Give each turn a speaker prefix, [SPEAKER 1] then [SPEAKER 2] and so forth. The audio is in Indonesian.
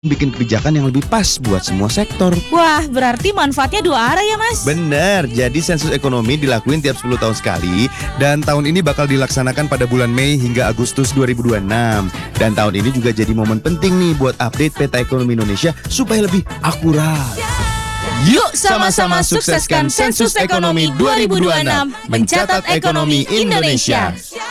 [SPEAKER 1] bikin kebijakan yang lebih pas buat semua sektor.
[SPEAKER 2] Wah, berarti manfaatnya dua arah ya, Mas?
[SPEAKER 1] Bener, jadi sensus ekonomi dilakuin tiap 10 tahun sekali. Dan tahun ini bakal dilaksanakan pada bulan Mei hingga Agustus 2026. Dan tahun ini juga jadi momen penting nih buat update peta ekonomi Indonesia supaya lebih akurat.
[SPEAKER 2] Yuk sama-sama sukseskan sensus ekonomi 2026, mencatat ekonomi Indonesia.